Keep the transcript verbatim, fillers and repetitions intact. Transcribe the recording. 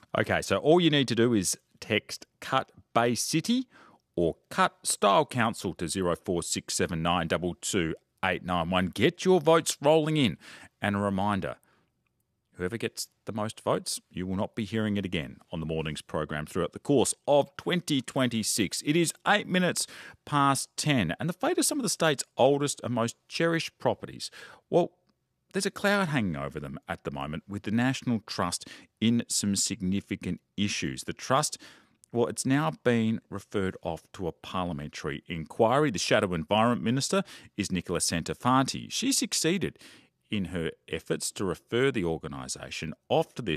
Okay, so all you need to do is text Cut Bay City or Cut Style Council to zero four six seven nine two two eight nine one. Get your votes rolling in. And a reminder, whoever gets the most votes, you will not be hearing it again on the morning's program throughout the course of twenty twenty-six. It is eight minutes past ten, and the fate of some of the state's oldest and most cherished properties, well, there's a cloud hanging over them at the moment, with the National Trust in some significant issues. The Trust, well, it's now been referred off to a parliamentary inquiry. The Shadow Environment Minister is Nicola Santafanti. She succeeded in her efforts to refer the organisation off to this